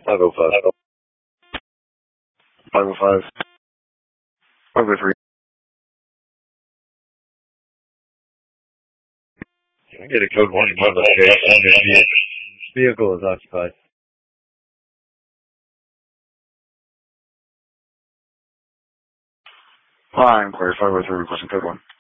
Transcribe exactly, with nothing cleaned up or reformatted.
five oh five. five oh five. five oh three. Can I get a code one above the chase? Vehicle is occupied. Line, inquiry five oh three, requesting code one.